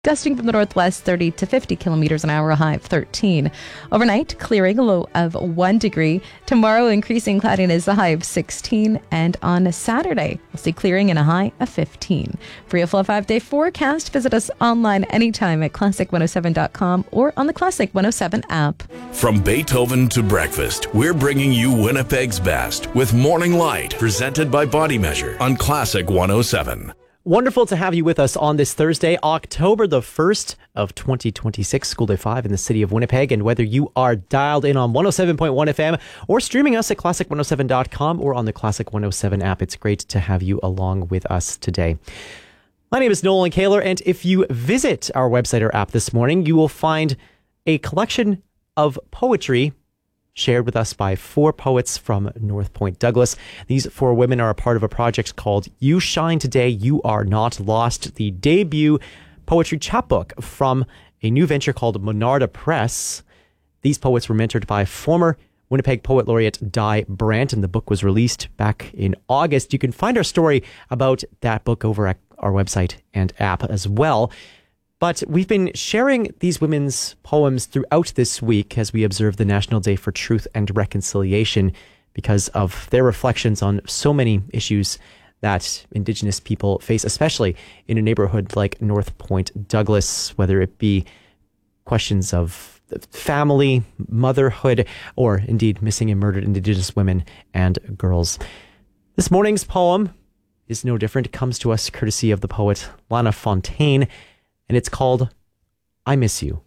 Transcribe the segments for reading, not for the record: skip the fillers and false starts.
Gusting from the northwest 30 to 50 kilometers an hour, a high of 13. Overnight, clearing, a low of 1 degree. Tomorrow, increasing cloudiness, a high of 16. And on Saturday, we'll see clearing and a high of 15. For your full 5-day forecast, visit us online anytime at classic107.com or on the Classic 107 app. From Beethoven to breakfast, we're bringing you Winnipeg's best with Morning Light, presented by Body Measure on Classic 107. Wonderful to have you with us on this Thursday, October the 1st of 2026, School Day 5 in the city of Winnipeg. And whether you are dialed in on 107.1 FM or streaming us at classic107.com or on the Classic 107 app, it's great to have you along with us today. My name is Nolan Kaler, and if you visit our website or app this morning, you will find a collection of poetry shared with us by 4 poets from North Point Douglas. These 4 women are a part of a project called You Shine Today, You Are Not Lost, the debut poetry chapbook from a new venture called Monarda Press. These poets were mentored by former Winnipeg Poet Laureate Di Brandt, and the book was released back in August. You can find our story about that book over at our website and app as well. But we've been sharing these women's poems throughout this week as we observe the National Day for Truth and Reconciliation because of their reflections on so many issues that Indigenous people face, especially in a neighborhood like North Point Douglas, whether it be questions of family, motherhood, or indeed missing and murdered Indigenous women and girls. This morning's poem is no different. It comes to us courtesy of the poet Lana Fontaine, and it's called I Miss You.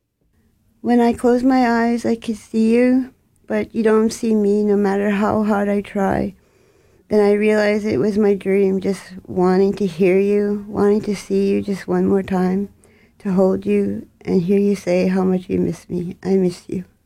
When I close my eyes, I can see you, but you don't see me no matter how hard I try. Then I realize it was my dream, just wanting to hear you, wanting to see you just one more time, to hold you and hear you say how much you miss me. I miss you.